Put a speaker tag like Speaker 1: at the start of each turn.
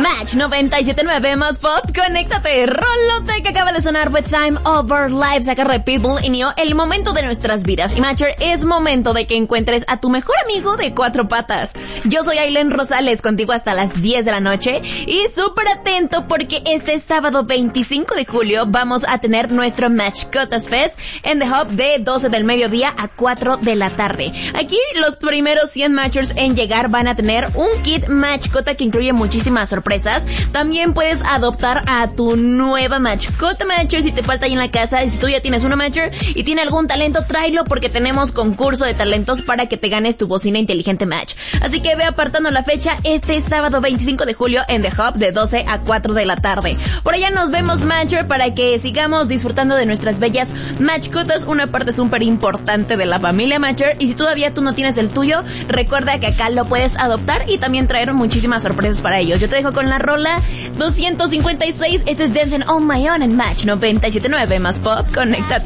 Speaker 1: Match 97.9 más pop, conéctate. Rolote que acaba de sonar with Time Over Live, saca de Pitbull y Neo, el momento de nuestras vidas. Y Matcher, es momento de que encuentres a tu mejor amigo de cuatro patas. Yo soy Aileen Rosales, contigo hasta las 10 de la noche. Y súper atento porque este sábado 25 de julio vamos a tener nuestro Matchcotas Fest en The Hub de 12 del mediodía a 4 de la tarde. Aquí los primeros 100 matchers en llegar van a tener un kit Matchcota que incluye muchísimas sorpresas. También puedes adoptar a tu nueva Matchcota Matcher si te falta ahí en la casa. Y si tú ya tienes una Matcher y tiene algún talento, tráelo porque tenemos concurso de talentos para que te ganes tu bocina inteligente Match. Así que ve apartando la fecha este sábado 25 de julio en The Hub de 12 a 4 de la tarde. Por allá nos vemos, Matcher, para que sigamos disfrutando de nuestras bellas Matchcotas, una parte súper importante de la familia Matcher. Y si todavía tú no tienes el tuyo, recuerda que acá lo puedes adoptar y también traer muchísimas sorpresas para ellos. Yo te dejo con la rola 256. Esto es Dancing on My Own en Match 97.9 más pop. Conéctate.